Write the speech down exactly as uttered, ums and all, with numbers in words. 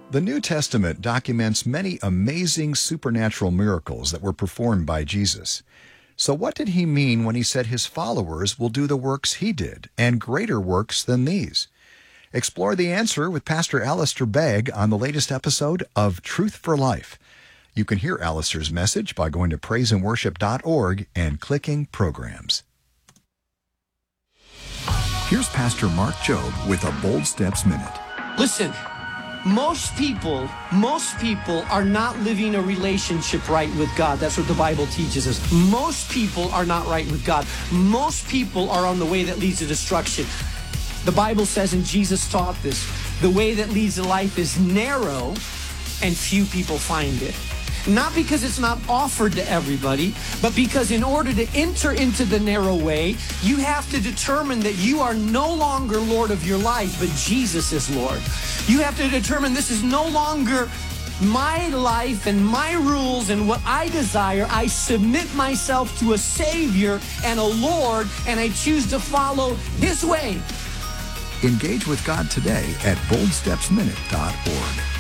The New Testament documents many amazing supernatural miracles that were performed by Jesus. So what did he mean when he said his followers will do the works he did, and greater works than these? Explore the answer with Pastor Alistair Begg on the latest episode of Truth for Life. You can hear Alistair's message by going to praise and worship dot org and clicking Programs. Here's Pastor Mark Jobe with a Bold Steps Minute. Listen, most people, most people are not living a relationship right with God. That's what the Bible teaches us. Most people are not right with God. Most people are on the way that leads to destruction. The Bible says, and Jesus taught this, the way that leads to life is narrow and few people find it. Not because it's not offered to everybody, but because in order to enter into the narrow way, you have to determine that you are no longer Lord of your life, but Jesus is Lord. You have to determine this is no longer my life and my rules and what I desire. I submit myself to a Savior and a Lord, and I choose to follow His way. Engage with God today at bold steps minute dot org.